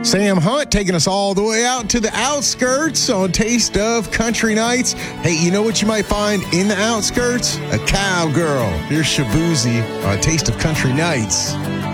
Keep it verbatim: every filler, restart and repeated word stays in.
Sam Hunt taking us all the way out to the outskirts on Taste of Country Nights. Hey, you know what you might find in the outskirts? A cowgirl. Here's Shaboozey on Taste of Country Nights.